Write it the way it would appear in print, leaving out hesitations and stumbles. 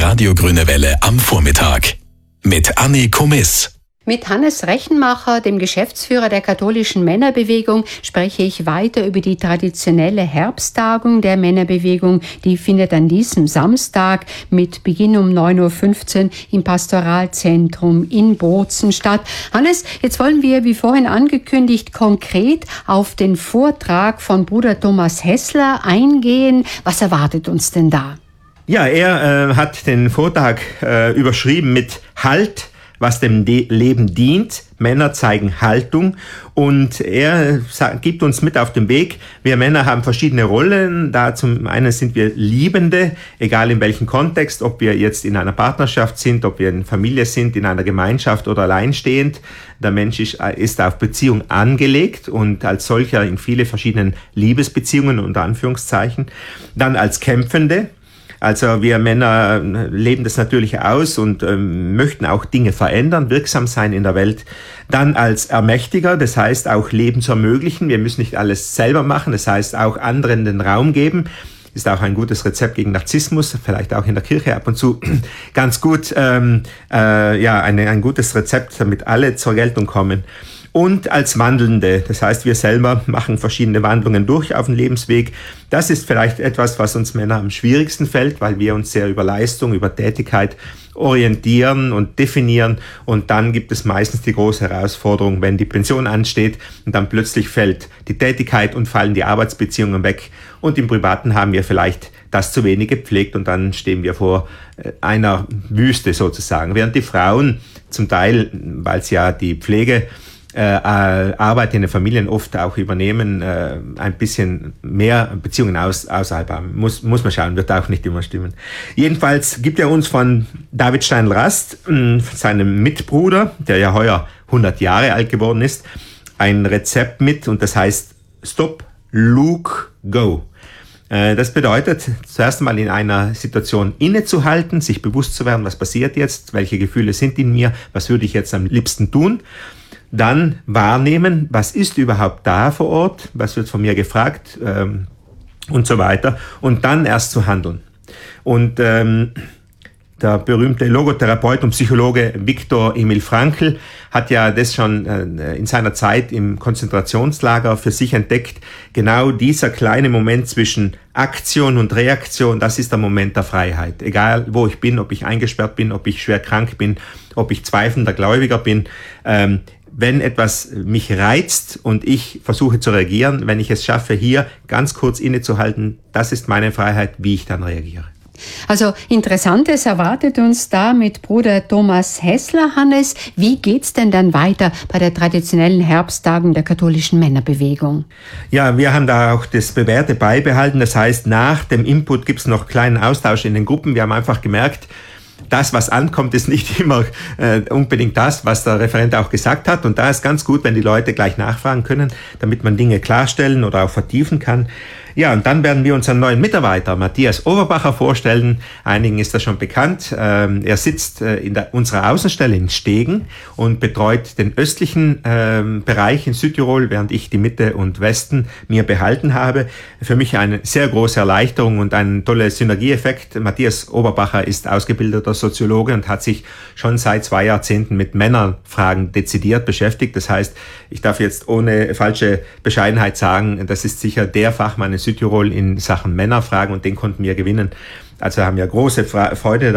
Radio Grüne Welle am Vormittag. Mit Anni Komiss. Mit Hannes Rechenmacher, dem Geschäftsführer der katholischen Männerbewegung, spreche ich weiter über die traditionelle Herbsttagung der Männerbewegung. Die findet an diesem Samstag mit Beginn um 9.15 Uhr im Pastoralzentrum in Bozen statt. Hannes, jetzt wollen wir, wie vorhin angekündigt, konkret auf den Vortrag von Bruder Thomas Hessler eingehen. Was erwartet uns denn da? Ja, er hat den Vortrag überschrieben mit Halt, was dem Leben dient. Männer zeigen Haltung, und er gibt uns mit auf den Weg. Wir Männer haben verschiedene Rollen. Da zum einen sind wir Liebende, egal in welchem Kontext, ob wir jetzt in einer Partnerschaft sind, ob wir in Familie sind, in einer Gemeinschaft oder alleinstehend. Der Mensch ist auf Beziehung angelegt und als solcher in viele verschiedene Liebesbeziehungen unter Anführungszeichen. Dann als Kämpfende. Also wir Männer leben das natürlich aus und möchten auch Dinge verändern, wirksam sein in der Welt. Dann als Ermächtiger, das heißt auch Leben zu ermöglichen. Wir müssen nicht alles selber machen, das heißt auch anderen den Raum geben. Ist auch ein gutes Rezept gegen Narzissmus, vielleicht auch in der Kirche ab und zu ganz gut. Ein gutes Rezept, damit alle zur Geltung kommen. Und als Wandelnde, das heißt, wir selber machen verschiedene Wandlungen durch auf dem Lebensweg. Das ist vielleicht etwas, was uns Männer am schwierigsten fällt, weil wir uns sehr über Leistung, über Tätigkeit orientieren und definieren. Und dann gibt es meistens die große Herausforderung, wenn die Pension ansteht und dann plötzlich fällt die Tätigkeit und fallen die Arbeitsbeziehungen weg. Und im Privaten haben wir vielleicht das zu wenig gepflegt und dann stehen wir vor einer Wüste sozusagen. Während die Frauen zum Teil, weil sie ja die Pflege Arbeit in den Familien oft auch übernehmen, ein bisschen mehr Beziehungen außerhalb haben. Muss man schauen, wird auch nicht immer stimmen. Jedenfalls gibt er uns von David Steindl-Rast, seinem Mitbruder, der ja heuer 100 Jahre alt geworden ist, ein Rezept mit, und das heißt Stop, Look, Go. Das bedeutet, zuerst einmal in einer Situation innezuhalten, sich bewusst zu werden, was passiert jetzt, welche Gefühle sind in mir, was würde ich jetzt am liebsten tun. Dann wahrnehmen, was ist überhaupt da vor Ort, was wird von mir gefragt und so weiter. Und dann erst zu handeln. Und der berühmte Logotherapeut und Psychologe Viktor Emil Frankl hat ja das schon in seiner Zeit im Konzentrationslager für sich entdeckt. Genau dieser kleine Moment zwischen Aktion und Reaktion, das ist der Moment der Freiheit. Egal wo ich bin, ob ich eingesperrt bin, ob ich schwer krank bin, ob ich zweifelnder Gläubiger bin. Wenn etwas mich reizt und ich versuche zu reagieren, wenn ich es schaffe, hier ganz kurz innezuhalten, das ist meine Freiheit, wie ich dann reagiere. Also Interessantes erwartet uns da mit Bruder Thomas Hessler. Hannes, wie geht's denn dann weiter bei der traditionellen Herbsttagung der katholischen Männerbewegung? Ja, wir haben da auch das Bewährte beibehalten. Das heißt, nach dem Input gibt's noch kleinen Austausch in den Gruppen. Wir haben einfach gemerkt, das, was ankommt, ist nicht immer unbedingt das, was der Referent auch gesagt hat. Und da ist ganz gut, wenn die Leute gleich nachfragen können, damit man Dinge klarstellen oder auch vertiefen kann. Ja, und dann werden wir unseren neuen Mitarbeiter, Matthias Oberbacher, vorstellen. Einigen ist das schon bekannt. Er sitzt in unserer Außenstelle in Stegen und betreut den östlichen Bereich in Südtirol, während ich die Mitte und Westen mir behalten habe. Für mich eine sehr große Erleichterung und ein toller Synergieeffekt. Matthias Oberbacher ist ausgebildeter Soziologe und hat sich schon seit 2 Jahrzehnten mit Männerfragen dezidiert beschäftigt. Das heißt, ich darf jetzt ohne falsche Bescheidenheit sagen, das ist sicher der Fachmann in Südtirol in Sachen Männerfragen, und den konnten wir gewinnen. Also haben wir große Freude